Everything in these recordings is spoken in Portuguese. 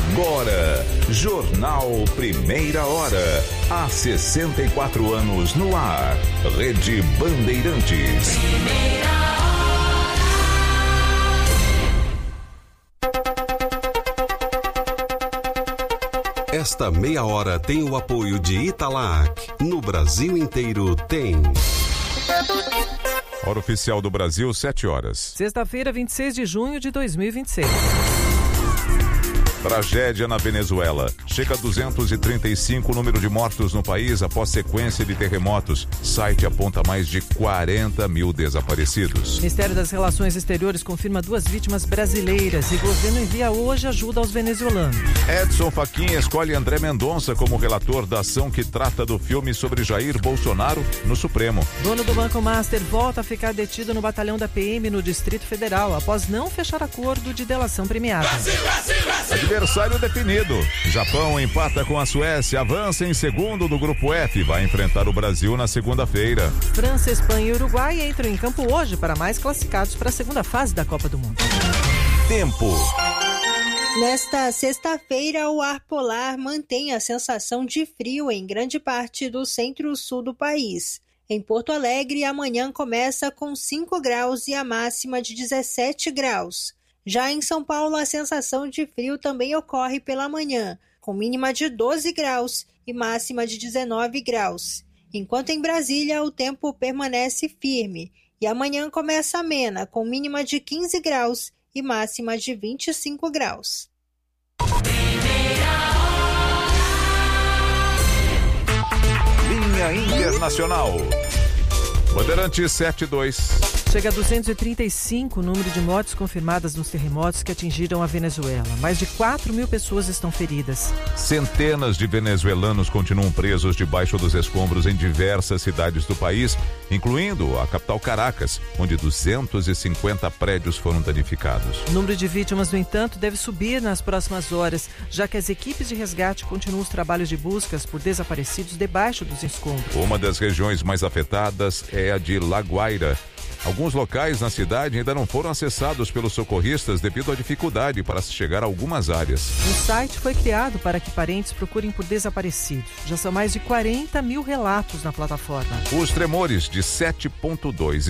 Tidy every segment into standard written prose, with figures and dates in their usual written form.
Agora, Jornal Primeira Hora. Há 64 anos no ar. Rede Bandeirantes. Primeira hora. Esta meia hora tem o apoio de Italac. No Brasil inteiro tem. Hora oficial do Brasil, 7 horas. Sexta-feira, 26 de junho de 2026. Tragédia na Venezuela. Chega a 235 o número de mortos no país após sequência de terremotos. Site aponta mais de 40 mil desaparecidos. O Ministério das Relações Exteriores confirma 2 vítimas brasileiras e governo envia hoje ajuda aos venezuelanos. Edson Fachin escolhe André Mendonça como relator da ação que trata do filme sobre Jair Bolsonaro no Supremo. Dono do Banco Master volta a ficar detido no batalhão da PM no Distrito Federal após não fechar acordo de delação premiada. Adversário definido. Japão empata com a Suécia, avança em segundo do Grupo F, vai enfrentar o Brasil na segunda-feira. França, Espanha e Uruguai entram em campo hoje para mais classificados para a segunda fase da Copa do Mundo. Tempo. Nesta sexta-feira, o ar polar mantém a sensação de frio em grande parte do centro-sul do país. Em Porto Alegre, amanhã começa com 5 graus e a máxima de 17 graus. Já em São Paulo, a sensação de frio também ocorre pela manhã, com mínima de 12 graus e máxima de 19 graus. Enquanto em Brasília, o tempo permanece firme e amanhã começa amena, com mínima de 15 graus e máxima de 25 graus. Linha Internacional. Bandeirantes 72. Chega a 235 o número de mortes confirmadas nos terremotos que atingiram a Venezuela. Mais de 4 mil pessoas estão feridas. Centenas de venezuelanos continuam presos debaixo dos escombros em diversas cidades do país, incluindo a capital Caracas, onde 250 prédios foram danificados. O número de vítimas, no entanto, deve subir nas próximas horas, já que as equipes de resgate continuam os trabalhos de buscas por desaparecidos debaixo dos escombros. Uma das regiões mais afetadas é a de La Guaira. Alguns locais na cidade ainda não foram acessados pelos socorristas devido à dificuldade para se chegar a algumas áreas. Um site foi criado para que parentes procurem por desaparecidos. Já são mais de 40 mil relatos na plataforma. Os tremores de 7,2 e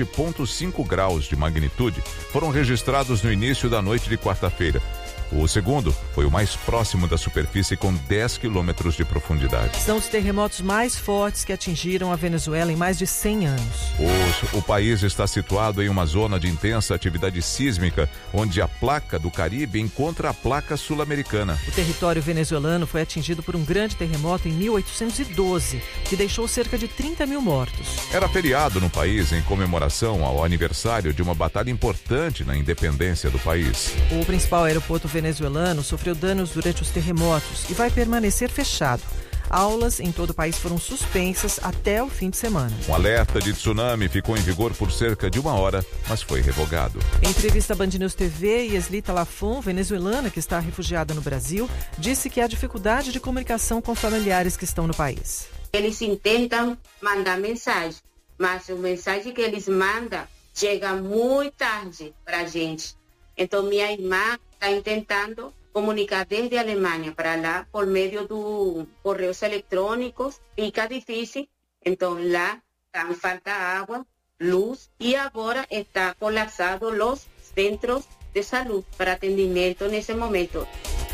7,5 graus de magnitude foram registrados no início da noite de quarta-feira. O segundo foi o mais próximo da superfície, com 10 quilômetros de profundidade. São os terremotos mais fortes que atingiram a Venezuela em mais de 100 anos. O país está situado em uma zona de intensa atividade sísmica, onde a placa do Caribe encontra a placa sul-americana. O território venezuelano foi atingido por um grande terremoto em 1812, que deixou cerca de 30 mil mortos. Era feriado no país em comemoração ao aniversário de uma batalha importante na independência do país. O principal aeroporto venezuelano sofreu danos durante os terremotos e vai permanecer fechado. Aulas em todo o país foram suspensas até o fim de semana. Um alerta de tsunami ficou em vigor por cerca de 1 hora, mas foi revogado. Em entrevista à Band News TV, Yeslita Lafon, venezuelana que está refugiada no Brasil, disse que há dificuldade de comunicação com familiares que estão no país. Eles tentam mandar mensagem, mas a mensagem que eles mandam chega muito tarde para a gente. Então, minha irmã está tentando comunicar desde a Alemanha para lá por meio dos correios eletrônicos. Fica difícil. Então, lá falta água, luz e agora está colapsado os centros de saúde para atendimento nesse momento.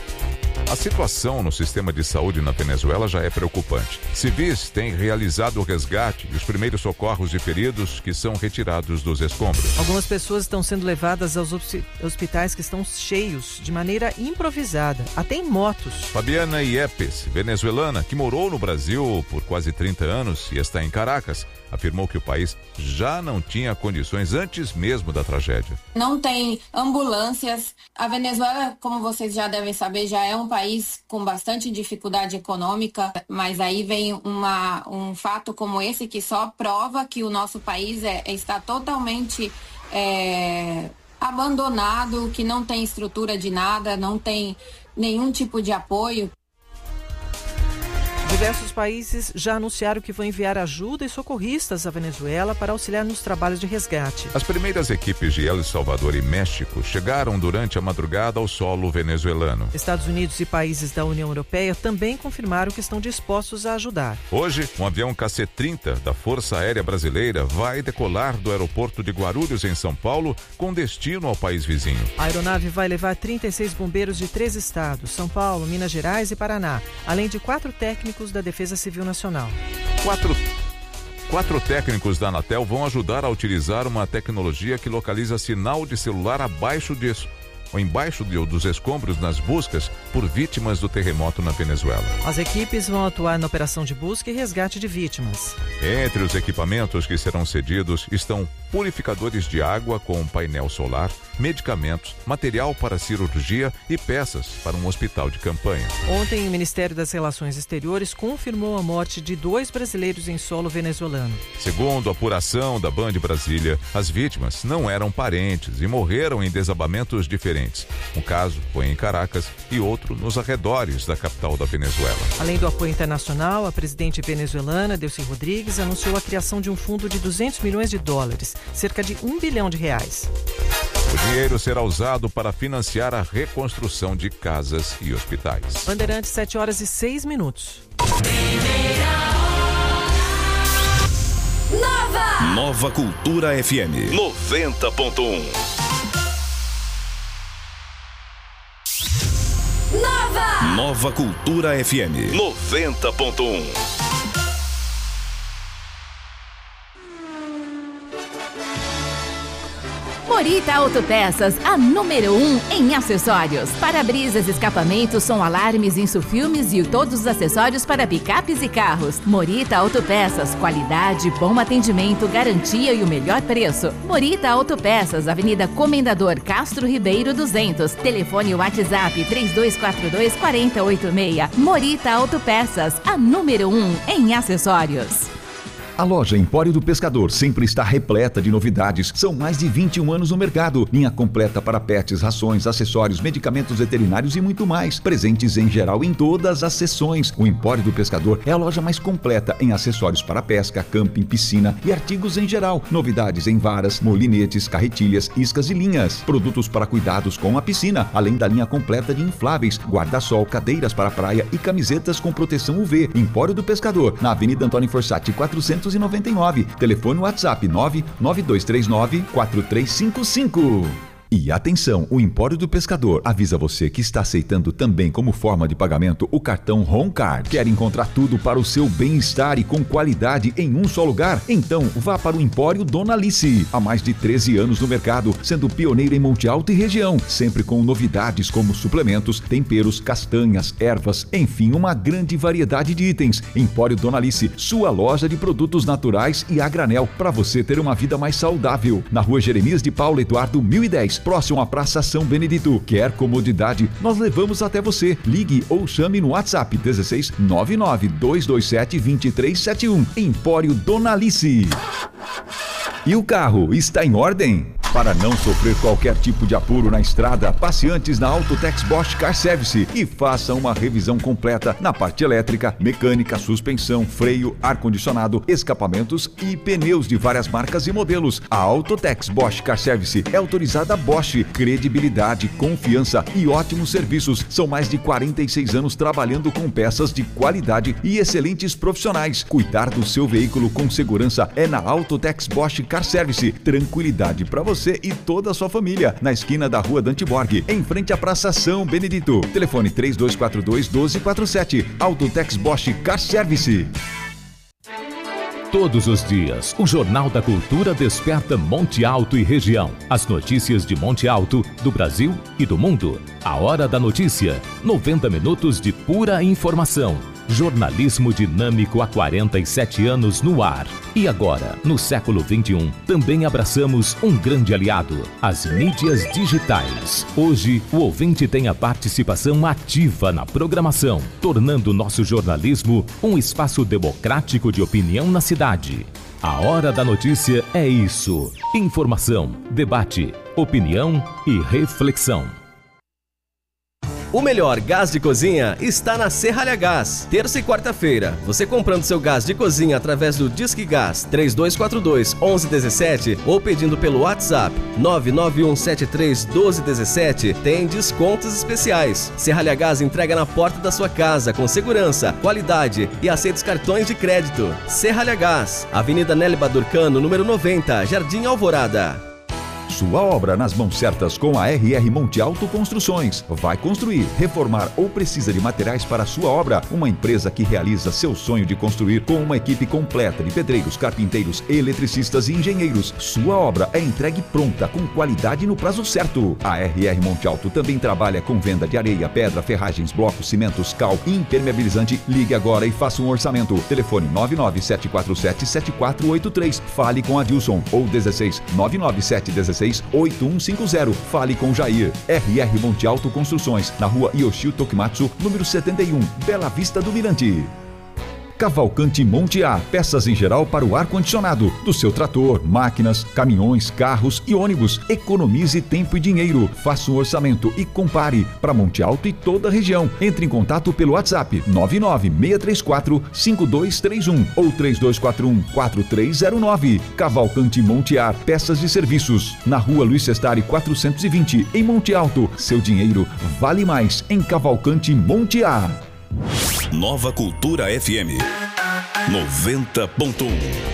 A situação no sistema de saúde na Venezuela já é preocupante. Civis têm realizado o resgate e os primeiros socorros de feridos que são retirados dos escombros. Algumas pessoas estão sendo levadas aos hospitais que estão cheios de maneira improvisada, até em motos. Fabiana Iepes, venezuelana, que morou no Brasil por quase 30 anos e está em Caracas, afirmou que o país já não tinha condições antes mesmo da tragédia. Não tem ambulâncias. A Venezuela, como vocês já devem saber, já é um país com bastante dificuldade econômica, mas aí vem um fato como esse que só prova que o nosso país está totalmente abandonado, que não tem estrutura de nada, não tem nenhum tipo de apoio. Diversos países já anunciaram que vão enviar ajuda e socorristas à Venezuela para auxiliar nos trabalhos de resgate. As primeiras equipes de El Salvador e México chegaram durante a madrugada ao solo venezuelano. Estados Unidos e países da União Europeia também confirmaram que estão dispostos a ajudar. Hoje, um avião KC-30 da Força Aérea Brasileira vai decolar do aeroporto de Guarulhos, em São Paulo, com destino ao país vizinho. A aeronave vai levar 36 bombeiros de 3 estados, São Paulo, Minas Gerais e Paraná, além de 4 técnicos da Defesa Civil Nacional. Quatro técnicos da Anatel vão ajudar a utilizar uma tecnologia que localiza sinal de celular embaixo dos escombros nas buscas por vítimas do terremoto na Venezuela. As equipes vão atuar na operação de busca e resgate de vítimas. Entre os equipamentos que serão cedidos estão purificadores de água com painel solar, medicamentos, material para cirurgia e peças para um hospital de campanha. Ontem, o Ministério das Relações Exteriores confirmou a morte de 2 brasileiros em solo venezuelano. Segundo a apuração da Band Brasília, as vítimas não eram parentes e morreram em desabamentos diferentes. Um caso foi em Caracas e outro nos arredores da capital da Venezuela. Além do apoio internacional, a presidente venezuelana, Delcy Rodrigues, anunciou a criação de um fundo de $200 milhões, cerca de R$1 bilhão. O dinheiro será usado para financiar a reconstrução de casas e hospitais. Bandeirantes, 7h06. Nova Cultura FM 90.1. Nova Cultura FM 90.1. Morita Autopeças, a número 1 em acessórios. Para-brisas, escapamentos, som alarmes, insufilmes e todos os acessórios para picapes e carros. Morita Autopeças, qualidade, bom atendimento, garantia e o melhor preço. Morita Autopeças, Avenida Comendador Castro Ribeiro 200. Telefone WhatsApp 3242-4086. Morita Autopeças, a número 1 em acessórios. A loja Empório do Pescador sempre está repleta de novidades. São mais de 21 anos no mercado. Linha completa para pets, rações, acessórios, medicamentos veterinários e muito mais. Presentes em geral em todas as seções. O Empório do Pescador é a loja mais completa em acessórios para pesca, camping, piscina e artigos em geral. Novidades em varas, molinetes, carretilhas, iscas e linhas. Produtos para cuidados com a piscina, além da linha completa de infláveis, guarda-sol, cadeiras para praia e camisetas com proteção UV. Empório do Pescador, na Avenida Antônio Forsatti 499. Telefone WhatsApp 99239-4355. E atenção, o Empório do Pescador avisa você que está aceitando também como forma de pagamento o cartão HomeCard. Quer encontrar tudo para o seu bem-estar e com qualidade em um só lugar? Então vá para o Empório Dona Alice. Há mais de 13 anos no mercado, sendo pioneiro em Monte Alto e região, sempre com novidades como suplementos, temperos, castanhas, ervas, enfim, uma grande variedade de itens. Empório Dona Alice, sua loja de produtos naturais e a granel para você ter uma vida mais saudável. Na Rua Jeremias de Paulo Eduardo 1010. Próximo à Praça São Benedito. Quer comodidade? Nós levamos até você. Ligue ou chame no WhatsApp 16 99 227 2371. Empório Dona Alice. E o carro está em ordem? Para não sofrer qualquer tipo de apuro na estrada, passe antes na Autotex Bosch Car Service e faça uma revisão completa na parte elétrica, mecânica, suspensão, freio, ar-condicionado, escapamentos e pneus de várias marcas e modelos. A Autotex Bosch Car Service é autorizada Bosch. Credibilidade, confiança e ótimos serviços. São mais de 46 anos trabalhando com peças de qualidade e excelentes profissionais. Cuidar do seu veículo com segurança é na Autotex Bosch Car Service. Tranquilidade para você e toda a sua família. Na esquina da Rua Dante Borg, em frente à Praça São Benedito. Telefone 3242-1247. Autotex Bosch Car Service. Todos os dias, o Jornal da Cultura desperta Monte Alto e região. As notícias de Monte Alto, do Brasil e do mundo. A Hora da Notícia. 90 minutos de pura informação. Jornalismo dinâmico há 47 anos no ar. E agora, no século XXI, também abraçamos um grande aliado, as mídias digitais. Hoje, o ouvinte tem a participação ativa na programação, tornando nosso jornalismo um espaço democrático de opinião na cidade. A Hora da Notícia é isso: informação, debate, opinião e reflexão. O melhor gás de cozinha está na Serralha Gás. Terça e quarta-feira, você comprando seu gás de cozinha através do Disque Gás 3242-1117 ou pedindo pelo WhatsApp 99173-1217, tem descontos especiais. Serralha Gás entrega na porta da sua casa com segurança, qualidade e aceita os cartões de crédito. Serralha Gás, Avenida Nelly Badurcano, número 90, Jardim Alvorada. Sua obra nas mãos certas com a RR Monte Alto Construções. Vai construir, reformar ou precisa de materiais para a sua obra? Uma empresa que realiza seu sonho de construir com uma equipe completa de pedreiros, carpinteiros, eletricistas e engenheiros. Sua obra é entregue pronta, com qualidade no prazo certo. A RR Monte Alto também trabalha com venda de areia, pedra, ferragens, blocos, cimentos, cal e impermeabilizante. Ligue agora e faça um orçamento. Telefone 997477483. Fale com a Dilson ou 1699716 8150. Fale com Jair. RR Monte Alto Construções, na rua Yoshio Tokimatsu, número 71, Bela Vista do Mirante. Cavalcante Monte A, peças em geral para o ar-condicionado do seu trator, máquinas, caminhões, carros e ônibus. Economize tempo e dinheiro. Faça um orçamento e compare para Monte Alto e toda a região. Entre em contato pelo WhatsApp 99634-5231 ou 3241-4309. Cavalcante Monte A, peças e serviços. Na rua Luiz Sestari 420, em Monte Alto. Seu dinheiro vale mais em Cavalcante Monte A. Nova Cultura FM 90.1.